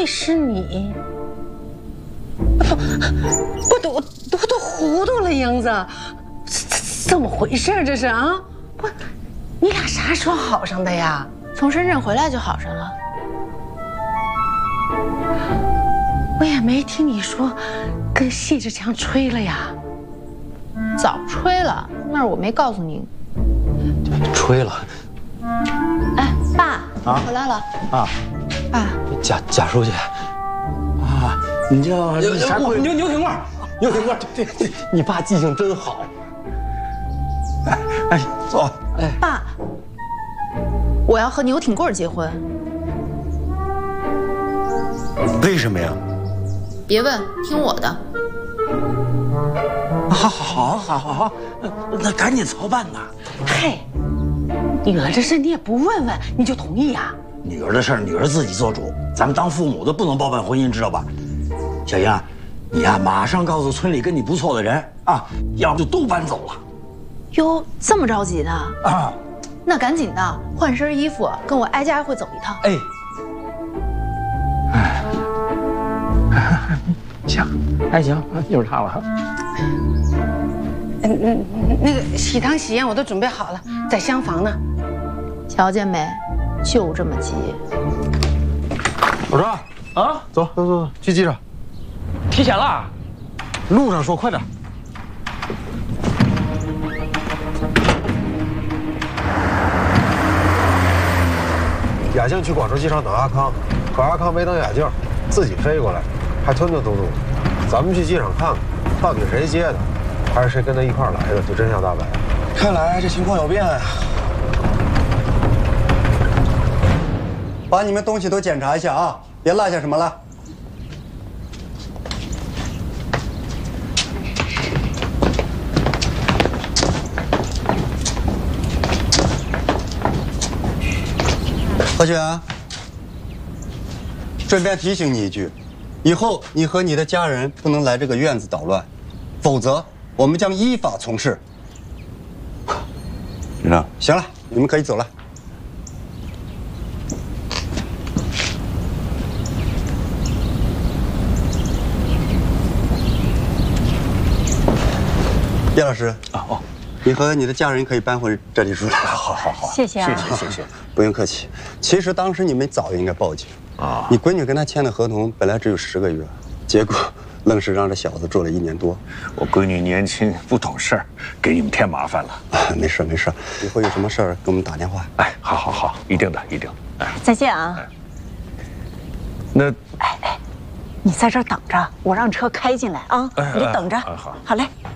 会是你？不都糊涂了样子？怎么回事？这是啊？不，你俩啥时候好上的呀？ 从深圳回来就好上了。 我也没听你说跟谢志强吹了呀。 早吹了，那是我没告诉你。 吹了。 哎，爸， 啊， 回来了。 啊， 爸， 贾书记。啊，你叫啥？牛挺贵，牛挺贵。对，你爸记性真好。哎，坐。哎， 爸，我要和牛挺贵结婚。 为什么呀？ 别问，听我的。 好，那赶紧操办呐！ 嘿，女儿这事你也不问问你就同意呀？ 女儿的事儿，女儿自己做主。咱们当父母的不能包办婚姻，知道吧？小英，你呀，马上告诉村里跟你不错的人啊，要不就都搬走了。 哟，这么着急呢？ 啊， 那赶紧的，换身衣服，跟我挨家挨户走一趟。 哎，行，还行，又是他了。 那个喜糖喜宴我都准备好了，在厢房呢。 瞧见没？就这么急。 老张啊，走，去机场。 提前了， 路上说，快点。雅静去广州机场等阿康，可阿康没等雅静，自己飞过来，还吞吞吐吐。咱们去机场看看，到底谁接的，还是谁跟他一块儿来的，就真相大白。 看来这情况有变啊。 把你们东西都检查一下啊，别落下什么了。何璇，顺便提醒你一句，以后你和你的家人不能来这个院子捣乱，否则我们将依法从事。局长，行了，你们可以走了。叶老师，你和你的家人可以搬回这里住了。 好， 谢谢啊， 谢谢。 不用客气。其实当时你们早应该报警啊！你闺女跟他签的合同本来只有10个月，结果愣是让这小子做了1年多。 我闺女年轻不懂事儿，给你们添麻烦了。 没事，以后有什么事儿给我们打电话。 哎，好，一定的。哎， 再见啊。 那你在这儿等着，我让车开进来啊，你就等着。 好， 好嘞。